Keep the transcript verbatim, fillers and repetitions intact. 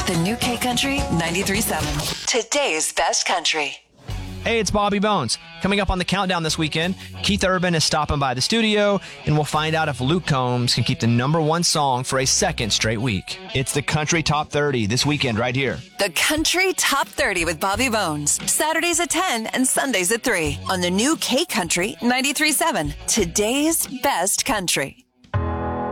The new K Country ninety-three point seven. Today's best country. Hey, it's Bobby Bones. Coming up on the countdown this weekend, Keith Urban is stopping by the studio, and we'll find out if Luke Combs can keep the number one song for a second straight week. It's the Country Top thirty this weekend right here. The Country Top thirty with Bobby Bones. Saturdays at ten and Sundays at three on the new K Country ninety-three point seven. Today's best country.